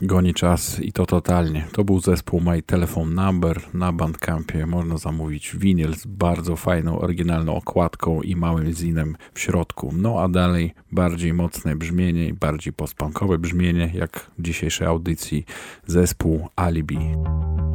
goni czas i to totalnie. To był zespół My Telephone Number. Na Bandcampie można zamówić winyl z bardzo fajną, oryginalną okładką i małym zinem w środku. No a dalej bardziej mocne brzmienie i bardziej postpunkowe brzmienie, jak w dzisiejszej audycji, zespół Alibi.